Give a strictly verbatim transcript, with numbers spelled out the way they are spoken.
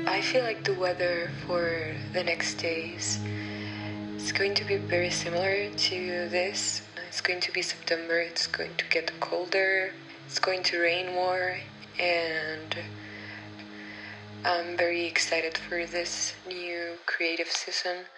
I feel like the weather for the next days is going to be very similar to this. It's going to be September, it's going to get colder, it's going to rain more, and I'm very excited for this new creative season.